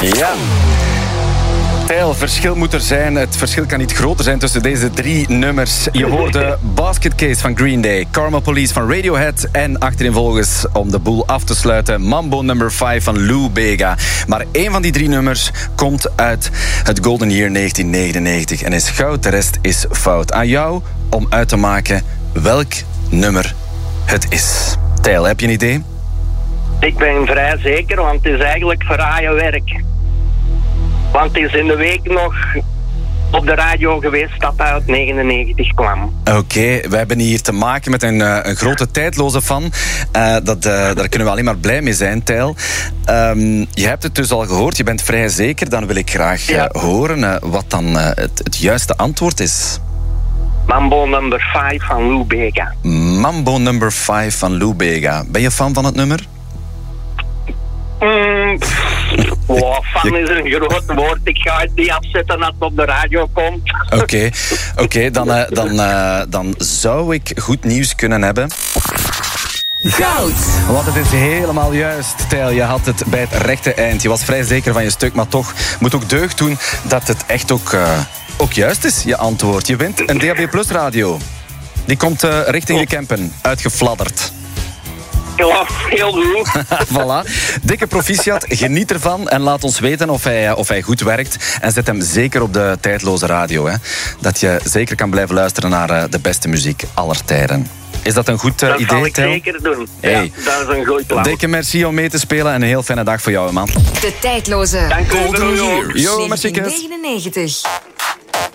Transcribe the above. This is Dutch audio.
Ja. Tijl, verschil moet er zijn. Het verschil kan niet groter zijn tussen deze 3 nummers. Je hoorde Basket Case van Green Day, Karma Police van Radiohead en achtereenvolgens, om de boel af te sluiten, Mambo No. 5 van Lou Bega. Maar 1 van die 3 nummers komt uit het Golden Year 1999 en is goud, de rest is fout. Aan jou om uit te maken welk nummer het is. Tijl, heb je een idee? Ik ben vrij zeker, want het is eigenlijk verraaien werk. Want het is in de week nog op de radio geweest dat hij uit 99 kwam. Oké, we hebben hier te maken met een grote tijdloze fan. Daar kunnen we alleen maar blij mee zijn, Tijl. Je hebt het dus al gehoord, je bent vrij zeker. Dan wil ik graag horen wat dan het juiste antwoord is. Mambo No. 5 van Lou Bega. Mambo No. 5 van Lou Bega. Ben je fan van het nummer? Fan is een groot woord. Ik ga het niet afzetten als het op de radio komt. Oké, dan zou ik goed nieuws kunnen hebben. Goud! Want het is helemaal juist, Tijl. Je had het bij het rechte eind. Je was vrij zeker van je stuk, maar toch moet ook deugd doen dat het echt ook juist is, je antwoord. Je wint een DAB Plus radio. Die komt richting de Kempen, uitgefladderd. Ja, heel goed. Voilà. Dikke proficiat, geniet ervan en laat ons weten of hij goed werkt. En zet hem zeker op de tijdloze radio. Hè. Dat je zeker kan blijven luisteren naar de beste muziek aller tijden. Is dat een goed idee, Dat zal ik Tijl? zeker doen. Hey. Ja, dat is een goed plan. Dikke merci om mee te spelen en een heel fijne dag voor jou, man. De tijdloze Dank u Golden wel. Years Yo, merci, 1999.